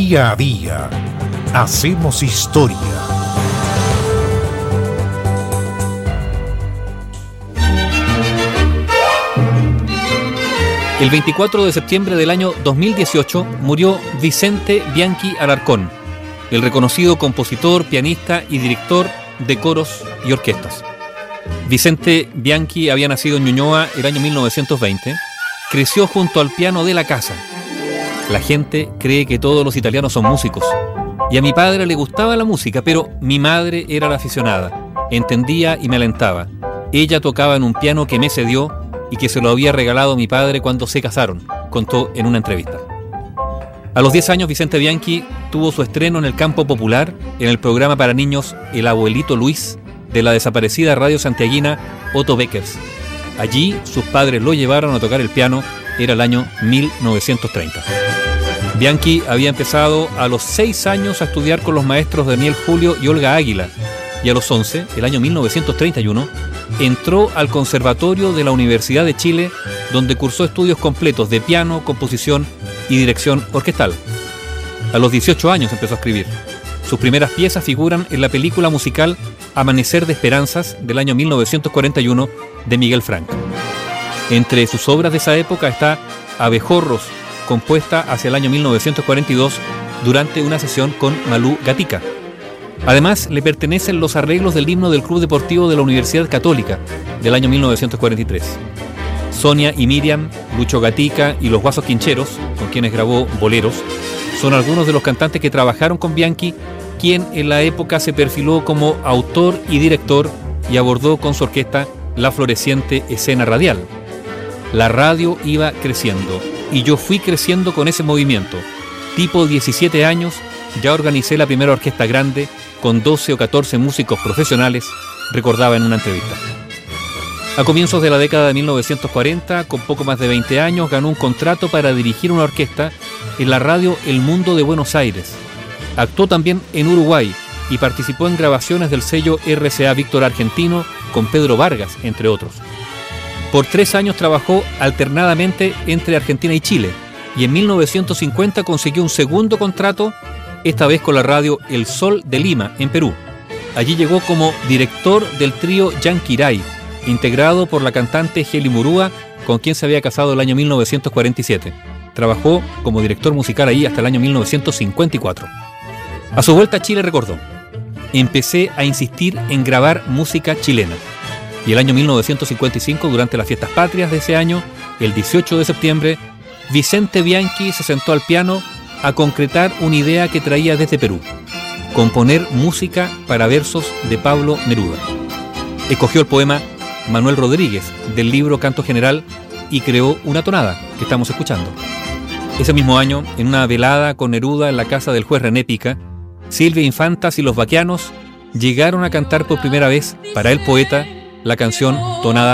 Día a día hacemos historia. El 24 de septiembre del año 2018 murió Vicente Bianchi Alarcón, el reconocido compositor, pianista y director de coros y orquestas. Vicente Bianchi había nacido en Ñuñoa el año 1920, creció junto al piano de la casa. La gente cree que todos los italianos son músicos, y a mi padre le gustaba la música, pero mi madre era la aficionada, entendía y me alentaba. Ella tocaba en un piano que me cedió y que se lo había regalado a mi padre cuando se casaron, contó en una entrevista. A los 10 años, Vicente Bianchi tuvo su estreno en el campo popular en el programa para niños El Abuelito Luis de la desaparecida radio santiaguina Otto Beckers. Allí sus padres lo llevaron a tocar el piano, era el año 1930. Bianchi había empezado a los 6 años a estudiar con los maestros Daniel Julio y Olga Águila, y a los 11, el año 1931, entró al Conservatorio de la Universidad de Chile, donde cursó estudios completos de piano, composición y dirección orquestal. A los 18 años empezó a escribir. Sus primeras piezas figuran en la película musical Amanecer de Esperanzas del año 1941 de Miguel Frank. Entre sus obras de esa época está Abejorros, compuesta hacia el año 1942 durante una sesión con Malú Gatica. Además, le pertenecen los arreglos del himno del Club Deportivo de la Universidad Católica del año 1943. Sonia y Miriam, Lucho Gatica y los Guasos Quincheros, con quienes grabó boleros, son algunos de los cantantes que trabajaron con Bianchi, quien en la época se perfiló como autor y director y abordó con su orquesta la floreciente escena radial. La radio iba creciendo y yo fui creciendo con ese movimiento. Tipo 17 años, ya organicé la primera orquesta grande con 12 o 14 músicos profesionales, recordaba en una entrevista. A comienzos de la década de 1940, con poco más de 20 años, ganó un contrato para dirigir una orquesta en la radio El Mundo de Buenos Aires. Actuó también en Uruguay y participó en grabaciones del sello RCA Víctor Argentino con Pedro Vargas, entre otros. Por 3 años trabajó alternadamente entre Argentina y Chile, y en 1950 consiguió un segundo contrato, esta vez con la radio El Sol de Lima, en Perú. Allí llegó como director del trío Yanquiray, integrado por la cantante Geli Murúa, con quien se había casado el año 1947. Trabajó como director musical ahí hasta el año 1954. A su vuelta a Chile recordó: empecé a insistir en grabar música chilena. Y el año 1955, durante las fiestas patrias de ese año, el 18 de septiembre, Vicente Bianchi se sentó al piano a concretar una idea que traía desde Perú: componer música para versos de Pablo Neruda. Escogió el poema Manuel Rodríguez del libro Canto General y creó una tonada que estamos escuchando. Ese mismo año, en una velada con Neruda en la casa del juez René Pica, Silvia Infantas y los Baquianos llegaron a cantar por primera vez para el poeta la canción Tonada